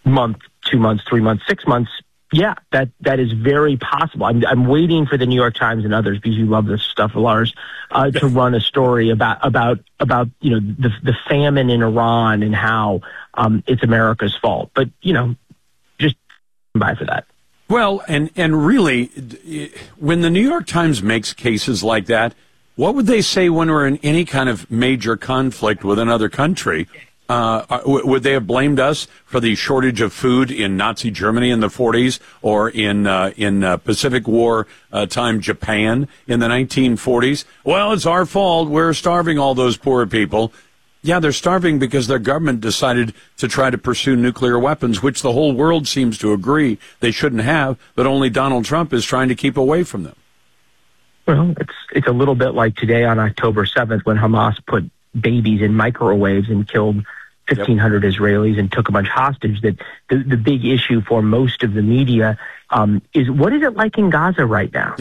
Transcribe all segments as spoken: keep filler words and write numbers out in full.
month, two months, three months, six months, yeah, that, that is very possible. I'm, I'm waiting for the New York Times and others, because you love this stuff, Lars, uh, to run a story about, about, about, you know, the, the famine in Iran and how, um, it's America's fault. But, you know, just by for that. Well, and, and really, when the New York Times makes cases like that, what would they say when we're in any kind of major conflict with another country? Uh, would they have blamed us for the shortage of food in Nazi Germany in the forties, or in uh, in uh, Pacific War uh, time Japan in the nineteen forties? Well, it's our fault. We're starving all those poor people. Yeah, they're starving because their government decided to try to pursue nuclear weapons, which the whole world seems to agree they shouldn't have, but only Donald Trump is trying to keep away from them. Well, it's it's a little bit like today on October seventh, when Hamas put babies in microwaves and killed fifteen hundred yep. Israelis and took a bunch hostage. That the, the big issue for most of the media um, is, what is it like in Gaza right now?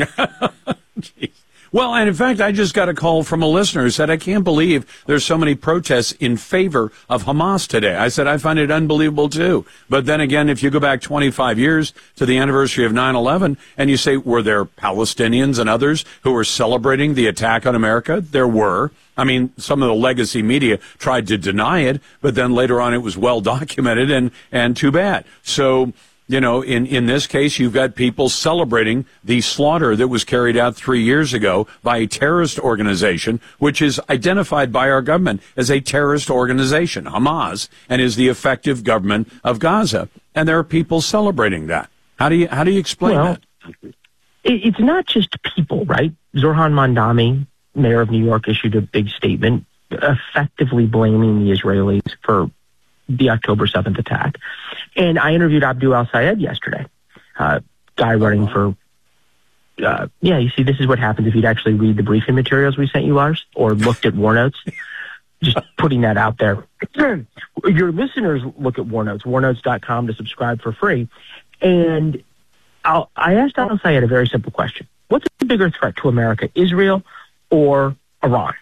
Well, and in fact, I just got a call from a listener who said, I can't believe there's so many protests in favor of Hamas today. I said, I find it unbelievable, too. But then again, if you go back twenty-five years to the anniversary of nine eleven, and you say, were there Palestinians and others who were celebrating the attack on America? There were. I mean, some of the legacy media tried to deny it, but then later on it was well documented, and, and too bad. So, you know, in, in this case, you've got people celebrating the slaughter that was carried out three years ago by a terrorist organization, which is identified by our government as a terrorist organization, Hamas, and is the effective government of Gaza. And there are people celebrating that. How do you, how do you explain well, that? It, it's not just people, right? Zohran Mamdani, mayor of New York, issued a big statement effectively blaming the Israelis for the October seventh attack. And I interviewed Abdul al-Sayed yesterday, uh, guy running for, uh, yeah, you see, this is what happens if you'd actually read the briefing materials we sent you, Lars, or looked at War Notes. Just putting that out there. Your listeners look at War Notes, war notes dot com, to subscribe for free. And I'll, I asked al-Sayed a very simple question. What's a bigger threat to America, Israel or Iran?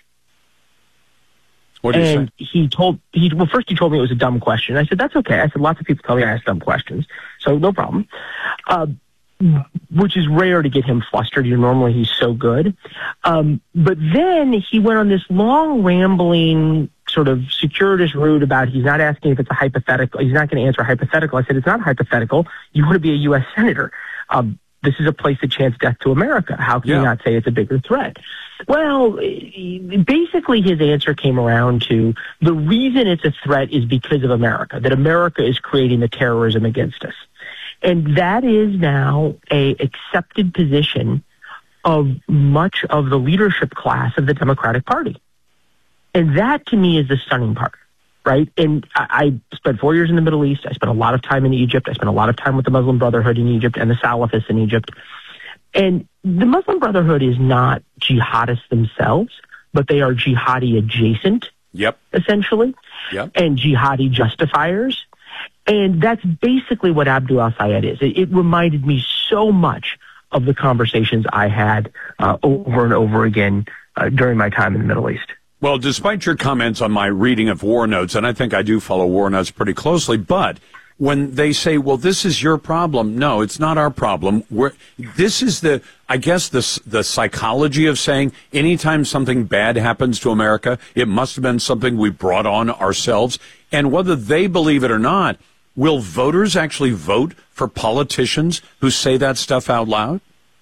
What did and you say? he told, he, well, first he told me it was a dumb question. I said, that's okay. I said, lots of people tell me I ask dumb questions, so no problem. Uh, which is rare to get him flustered. You know, normally he's so good. Um, but then he went on this long, rambling, sort of circuitous route about he's not asking if it's a hypothetical. He's not going to answer a hypothetical. I said, it's not hypothetical. You want to be a U S senator. Um, this is a place that chants death to America. How can yeah. you not say it's a bigger threat? Well, basically his answer came around to the reason it's a threat is because of America, that America is creating the terrorism against us. And that is now a accepted position of much of the leadership class of the Democratic Party. And that to me is the stunning part, right? And I, I spent four years in the Middle East. I spent a lot of time in Egypt. I spent a lot of time with the Muslim Brotherhood in Egypt and the Salafists in Egypt. And the Muslim Brotherhood is not jihadists themselves, but they are jihadi adjacent, yep. essentially, yep. and jihadi justifiers. And that's basically what Abdul al-Sayed is. It, it reminded me so much of the conversations I had uh, over and over again uh, during my time in the Middle East. Well, despite your comments on my reading of War Notes, and I think I do follow War Notes pretty closely, but when they say, well, this is your problem, no, it's not our problem. We're, this is the, I guess, the, the psychology of saying anytime something bad happens to America, it must have been something we brought on ourselves. And whether they believe it or not, will voters actually vote for politicians who say that stuff out loud?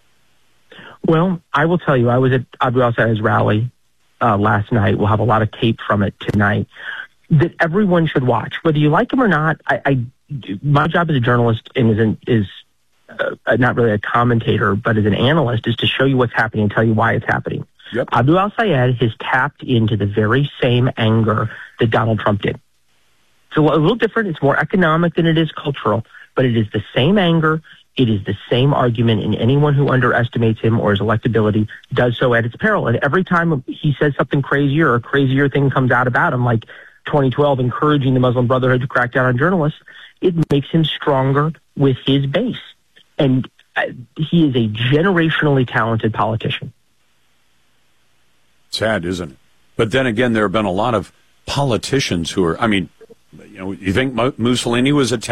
Well, I will tell you, I was at Abdul al-Sayed's rally uh, last night. We'll have a lot of tape from it tonight that everyone should watch. Whether you like him or not, I, I my job as a journalist and as an, is uh, not really a commentator, but as an analyst, is to show you what's happening and tell you why it's happening. Yep. Abdul al-Sayed has tapped into the very same anger that Donald Trump did. It's a little different. It's more economic than it is cultural, but it is the same anger. It is the same argument, and anyone who underestimates him or his electability does so at its peril. And every time he says something crazier or a crazier thing comes out about him, like twenty twelve encouraging the Muslim Brotherhood to crack down on journalists, it makes him stronger with his base. And uh, he is a generationally talented politician. Sad, isn't it? But then again, there have been a lot of politicians who are, I mean, you know, you think Mussolini was a